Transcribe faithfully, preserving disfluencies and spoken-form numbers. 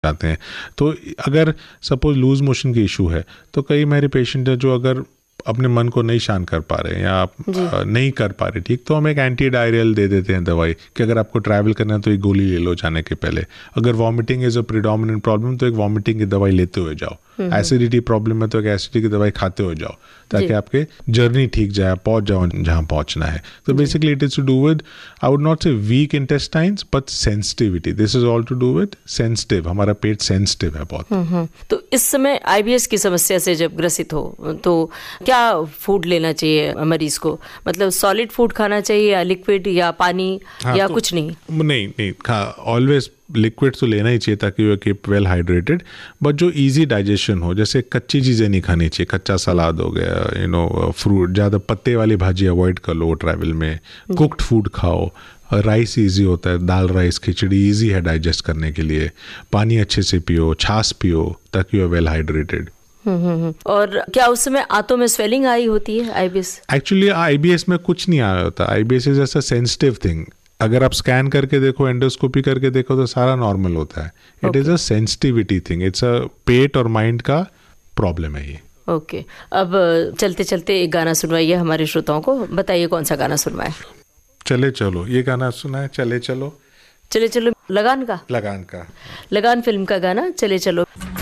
जाते हैं। तो अगर सपोज लूज मोशन की इशू है तो कई मेरे पेशेंट हैं जो अगर अपने मन को नहीं शांत कर पा रहे हैं या आप नहीं कर पा रहे ठीक, तो हम एक एंटी डायरियल दे देते हैं दवाई कि अगर आपको ट्रैवल करना है तो एक गोली ले लो जाने के पहले। अगर vomiting is a predominant problem तो एक वॉमिटिंग की दवाई लेते हुए जाओ। एसिडिटी प्रॉब्लम है तो एक एसिडिटी की दवाई खाते हुए जाओ ताकि आपके जर्नी ठीक जाए, पहुंच जाओ जहां पहुंचना है। तो basically it is to do with, I would not से week intestines but sensitivity. This is all to do with sensitive, हमारा पेट सेंसिटिव है बहुत। तो इस समय आईबीएस की समस्या से जब ग्रसित हो तो क्या फूड लेना चाहिए मरीज को? मतलब सॉलिड फूड खाना चाहिए या लिक्विड या पानी हाँ, या तो, कुछ नहीं? नहीं नहीं ऑलवेज लिक्विड तो लेना ही चाहिए ताकि you keep well hydrated, but जो इजी डाइजेशन हो, जैसे कच्ची चीज़ें नहीं खानी चाहिए। कच्चा सलाद हो गया, यू नो फ्रूट, ज़्यादा पत्ते वाली भाजी अवॉइड कर लो ट्रैवल में। कुक्ड फूड खाओ, राइस इजी होता है, दाल राइस खिचड़ी इजी है डाइजेस्ट करने के लिए। पानी अच्छे से पियो, छाछ पियो ताकि यू आर वेल हाइड्रेटेड। और क्या उस समय आंतों में स्वेलिंग आई होती है आईबीएस? एक्चुअली आईबीएस में कुछ नहीं आया होता। आईबीएस इज ऐसा सेंसिटिव थिंग, अगर आप स्कैन करके देखो, एंडोस्कोपी करके देखो तो सारा नॉर्मल होता है। It is a sensitivity thing, it's a पेट और माइंड का प्रॉब्लम है ये। Okay okay. अब चलते चलते एक गाना सुनवाइए हमारे श्रोताओं को। बताइए कौन सा गाना सुनवाए? चले चलो, ये गाना सुना है, चले चलो। चले चलो लगान का? लगान का, लगान फिल्म का गाना चले चलो।